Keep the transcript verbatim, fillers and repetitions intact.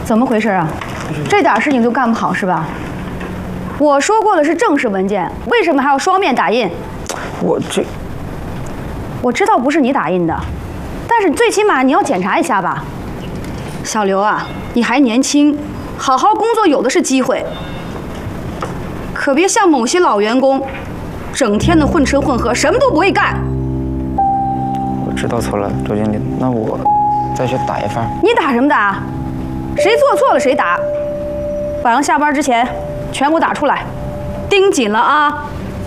怎么回事啊？这点事情就干不好是吧？我说过的是正式文件，为什么还要双面打印？ 我这， 我知道不是你打印的，但是最起码你要检查一下吧。小刘啊，你还年轻，好好工作有的是机会，可别像某些老员工，整天的混吃混喝，什么都不会干。 我知道错了，周经理，那我再去打一番。 你打什么打？谁做错了谁打。晚上下班之前全给我打出来，盯紧了啊！